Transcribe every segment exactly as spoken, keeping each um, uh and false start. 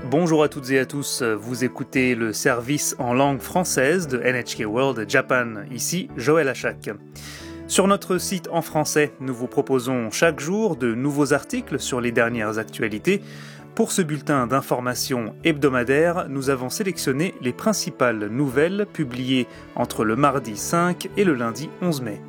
Bonjour à toutes et à tous, vous écoutez le service en langue française de N H K World Japan, ici Joël Achak. Sur notre site en français, nous vous proposons chaque jour de nouveaux articles sur les dernières actualités. Pour ce bulletin d'information hebdomadaire, nous avons sélectionné les principales nouvelles publiées entre le mardi cinq et le lundi onze mai.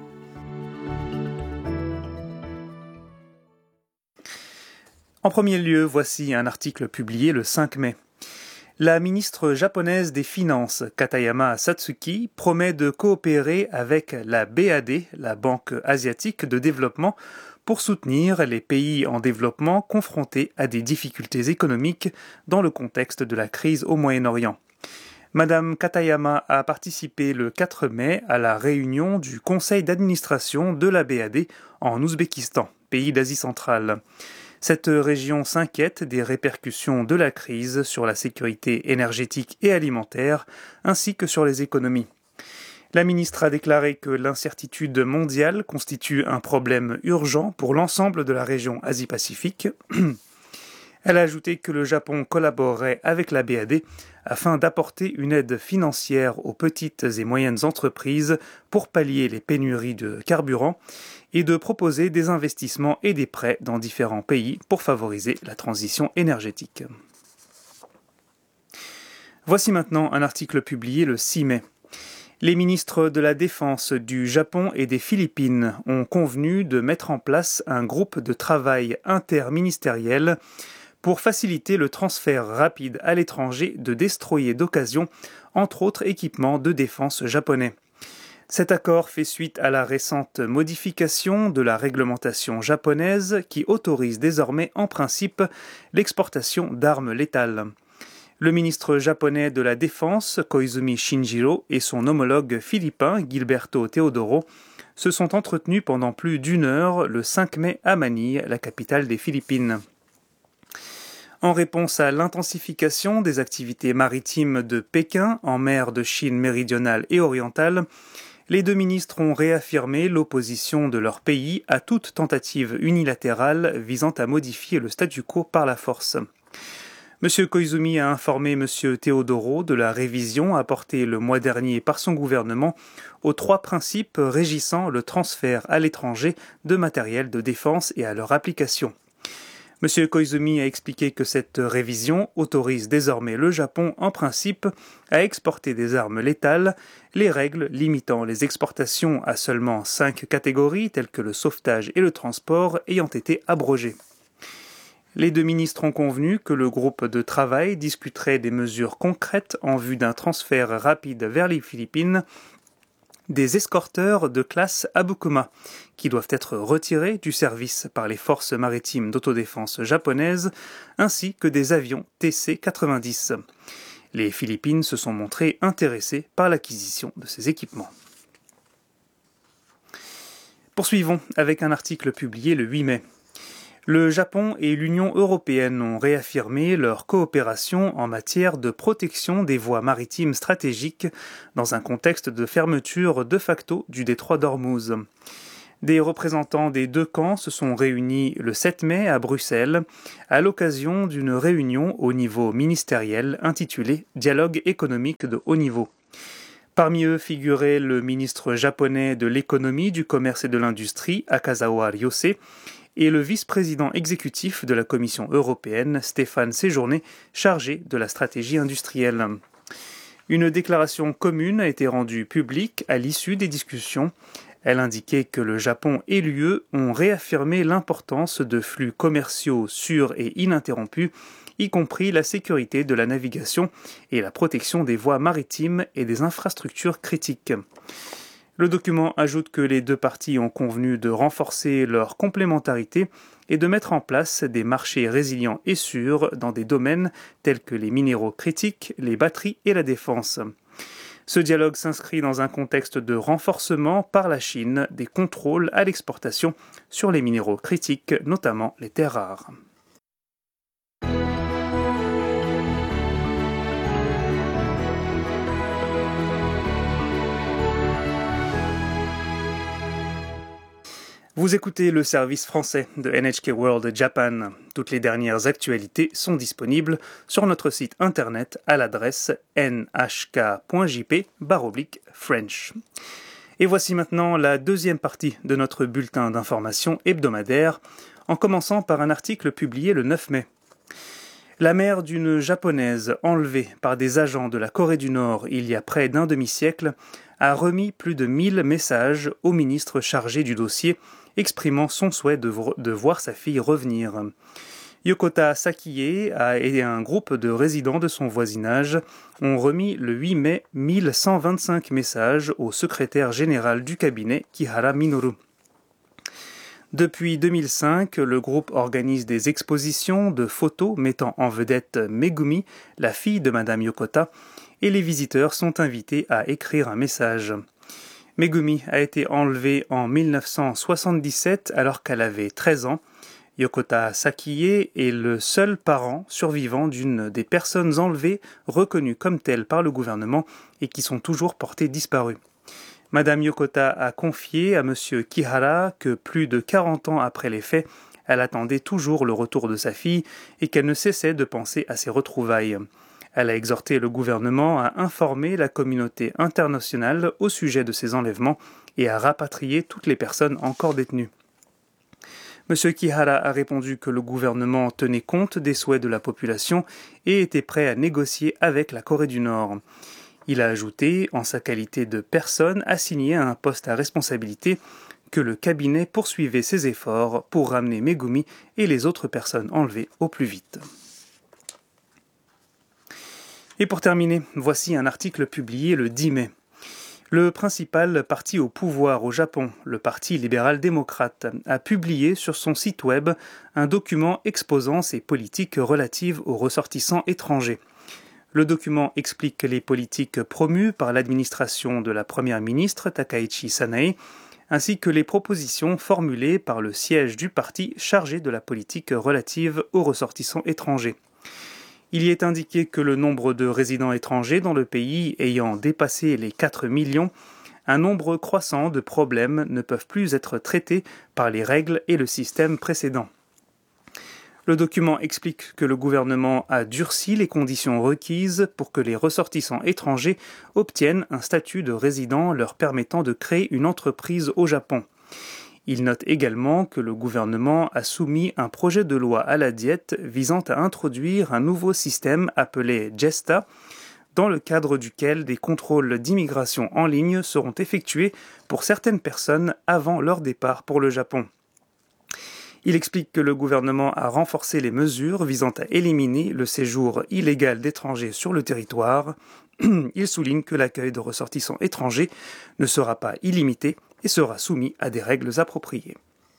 En premier lieu, voici un article publié le cinq mai. La ministre japonaise des Finances, Katayama Satsuki, promet de coopérer avec la B A D, la Banque asiatique de développement, pour soutenir les pays en développement confrontés à des difficultés économiques dans le contexte de la crise au Moyen-Orient. Madame Katayama a participé le quatre mai à la réunion du conseil d'administration de la B A D en Ouzbékistan, pays d'Asie centrale. Cette région s'inquiète des répercussions de la crise sur la sécurité énergétique et alimentaire, ainsi que sur les économies. La ministre a déclaré que l'incertitude mondiale constitue un problème urgent pour l'ensemble de la région Asie-Pacifique. Elle a ajouté que le Japon collaborerait avec la B A D afin d'apporter une aide financière aux petites et moyennes entreprises pour pallier les pénuries de carburant et de proposer des investissements et des prêts dans différents pays pour favoriser la transition énergétique. Voici maintenant un article publié le six mai. Les ministres de la Défense du Japon et des Philippines ont convenu de mettre en place un groupe de travail interministériel pour faciliter le transfert rapide à l'étranger de destroyers d'occasion, entre autres équipements de défense japonais. Cet accord fait suite à la récente modification de la réglementation japonaise qui autorise désormais en principe l'exportation d'armes létales. Le ministre japonais de la Défense, Koizumi Shinjiro, et son homologue philippin, Gilberto Teodoro, se sont entretenus pendant plus d'une heure le cinq mai à Manille, la capitale des Philippines. En réponse à l'intensification des activités maritimes de Pékin en mer de Chine méridionale et orientale, les deux ministres ont réaffirmé l'opposition de leur pays à toute tentative unilatérale visant à modifier le statu quo par la force. M. Koizumi a informé M. Teodoro de la révision apportée le mois dernier par son gouvernement aux trois principes régissant le transfert à l'étranger de matériel de défense et à leur application. M. Koizumi a expliqué que cette révision autorise désormais le Japon, en principe, à exporter des armes létales, les règles limitant les exportations à seulement cinq catégories, telles que le sauvetage et le transport, ayant été abrogées. Les deux ministres ont convenu que le groupe de travail discuterait des mesures concrètes en vue d'un transfert rapide vers les Philippines des escorteurs de classe Abukuma, qui doivent être retirés du service par les forces maritimes d'autodéfense japonaises, ainsi que des avions T C quatre-vingt-dix. Les Philippines se sont montrées intéressées par l'acquisition de ces équipements. Poursuivons avec un article publié le huit mai. Le Japon et l'Union européenne ont réaffirmé leur coopération en matière de protection des voies maritimes stratégiques dans un contexte de fermeture de facto du détroit d'Ormuz. Des représentants des deux camps se sont réunis le sept mai à Bruxelles à l'occasion d'une réunion au niveau ministériel intitulée « Dialogue économique de haut niveau ». Parmi eux figurait le ministre japonais de l'économie, du commerce et de l'industrie, Akazawa Ryose, et le vice-président exécutif de la Commission européenne, Stéphane Séjourné, chargé de la stratégie industrielle. Une déclaration commune a été rendue publique à l'issue des discussions. Elle indiquait que le Japon et l'U E ont réaffirmé l'importance de flux commerciaux sûrs et ininterrompus, y compris la sécurité de la navigation et la protection des voies maritimes et des infrastructures critiques. Le document ajoute que les deux parties ont convenu de renforcer leur complémentarité et de mettre en place des marchés résilients et sûrs dans des domaines tels que les minéraux critiques, les batteries et la défense. Ce dialogue s'inscrit dans un contexte de renforcement par la Chine des contrôles à l'exportation sur les minéraux critiques, notamment les terres rares. Vous écoutez le service français de N H K World Japan. Toutes les dernières actualités sont disponibles sur notre site internet à l'adresse n h k point j p barre oblique French. Et voici maintenant la deuxième partie de notre bulletin d'information hebdomadaire, en commençant par un article publié le neuf mai. La mère d'une japonaise enlevée par des agents de la Corée du Nord il y a près d'un demi-siècle a remis plus de mille messages au ministre chargé du dossier, exprimant son souhait de, vo- de voir sa fille revenir. Yokota Sakie et un groupe de résidents de son voisinage ont remis le huit mai mille cent vingt-cinq messages au secrétaire général du cabinet Kihara Minoru. Depuis deux mille cinq, le groupe organise des expositions de photos mettant en vedette Megumi, la fille de Madame Yokota, et les visiteurs sont invités à écrire un message. Megumi a été enlevée en mille neuf cent soixante-dix-sept alors qu'elle avait treize ans. Yokota Sakie est le seul parent survivant d'une des personnes enlevées reconnues comme telles par le gouvernement et qui sont toujours portées disparues. Madame Yokota a confié à Monsieur Kihara que plus de quarante ans après les faits, elle attendait toujours le retour de sa fille et qu'elle ne cessait de penser à ses retrouvailles. Elle a exhorté le gouvernement à informer la communauté internationale au sujet de ces enlèvements et à rapatrier toutes les personnes encore détenues. Monsieur Kihara a répondu que le gouvernement tenait compte des souhaits de la population et était prêt à négocier avec la Corée du Nord. Il a ajouté, en sa qualité de personne assignée à un poste à responsabilité, que le cabinet poursuivait ses efforts pour ramener Megumi et les autres personnes enlevées au plus vite. Et pour terminer, voici un article publié le dix mai. Le principal parti au pouvoir au Japon, le Parti libéral-démocrate, a publié sur son site web un document exposant ses politiques relatives aux ressortissants étrangers. Le document explique les politiques promues par l'administration de la première ministre Takaichi Sanae, ainsi que les propositions formulées par le siège du parti chargé de la politique relative aux ressortissants étrangers. Il y est indiqué que le nombre de résidents étrangers dans le pays ayant dépassé les quatre millions, un nombre croissant de problèmes ne peuvent plus être traités par les règles et le système précédent. Le document explique que le gouvernement a durci les conditions requises pour que les ressortissants étrangers obtiennent un statut de résident leur permettant de créer une entreprise au Japon. Il note également que le gouvernement a soumis un projet de loi à la diète visant à introduire un nouveau système appelé JESTA, dans le cadre duquel des contrôles d'immigration en ligne seront effectués pour certaines personnes avant leur départ pour le Japon. Il explique que le gouvernement a renforcé les mesures visant à éliminer le séjour illégal d'étrangers sur le territoire. Il souligne que l'accueil de ressortissants étrangers ne sera pas illimité et sera soumis à des règles appropriées.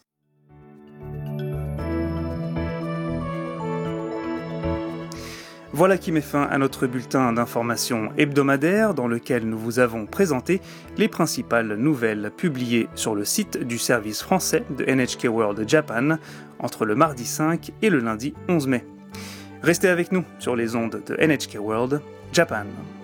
Voilà qui met fin à notre bulletin d'information hebdomadaire dans lequel nous vous avons présenté les principales nouvelles publiées sur le site du service français de N H K World Japan entre le mardi cinq et le lundi onze mai. Restez avec nous sur les ondes de N H K World Japan.